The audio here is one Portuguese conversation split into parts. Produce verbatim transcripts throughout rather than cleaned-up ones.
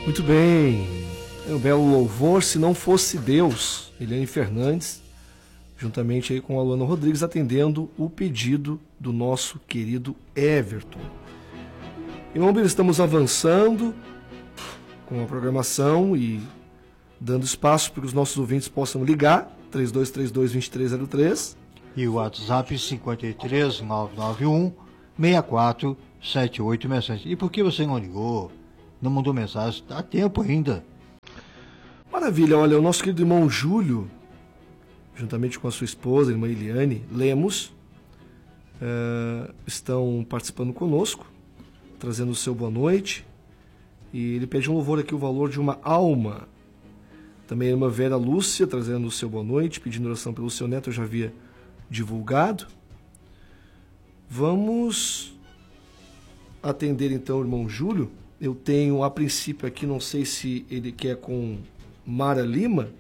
Muito bem, é um belo louvor, Se Não Fosse Deus, Eliane Fernandes, juntamente aí com a Luana Rodrigues, atendendo o pedido do nosso querido Everton. Irmão Bira, estamos avançando com a programação e dando espaço para que os nossos ouvintes possam ligar, três dois três dois, dois três zero três. E o WhatsApp cinco três nove nove um, seis quatro sete oito seis sete. E por que você não ligou? Não mandou mensagem? Dá tempo ainda. Maravilha, olha, o nosso querido irmão Júlio, juntamente com a sua esposa, a irmã Eliane Lemos, uh, estão participando conosco, trazendo o seu boa noite. E ele pede um louvor aqui, o valor de uma alma. Também a irmã Vera Lúcia, trazendo o seu boa noite, pedindo oração pelo seu neto, eu já havia divulgado. Vamos atender então o irmão Júlio. Eu tenho a princípio aqui, não sei se ele quer com Mara Lima.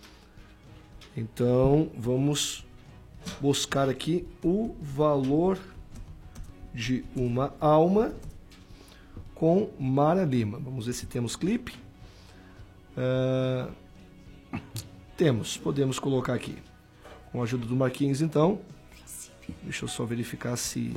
Então vamos buscar aqui o valor de uma alma com Mara Lima. Vamos ver se temos clipe. Uh, temos, podemos colocar aqui. Com a ajuda do Marquinhos, então. Deixa eu só verificar se,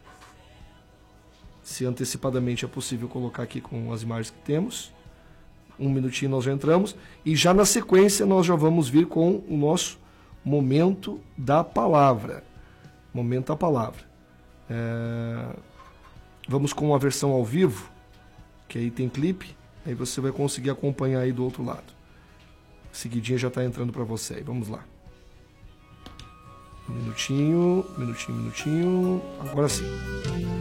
se antecipadamente é possível colocar aqui com as imagens que temos. Um minutinho nós já entramos. E já na sequência nós já vamos vir com o nosso Momento da Palavra. Momento da Palavra. É... Vamos com a versão ao vivo, que aí tem clipe. Aí você vai conseguir acompanhar aí do outro lado. Seguidinha já está entrando para você aí. Vamos lá. Um minutinho, minutinho, minutinho. Agora sim.